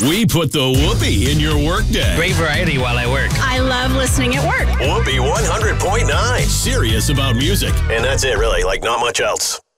We put the whoopee in your workday. Great variety while I work. I love listening at work. Whoopee 100.9. Serious about music. And that's it, really. Like, not much else.